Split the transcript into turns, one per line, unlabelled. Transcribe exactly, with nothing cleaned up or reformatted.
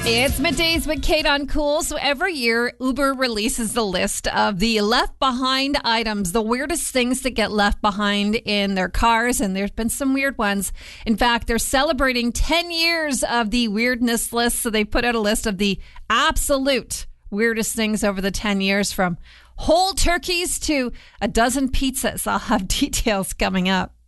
It's Middays with Kate on Cool. So every year, Uber releases the list of the left behind items, the weirdest things that get left behind in their cars. And there's been some weird ones. In fact, they're celebrating ten years of the weirdness list. So they put out a list of the absolute weirdest things over the ten years, from whole turkeys to a dozen pizzas. I'll have details coming up.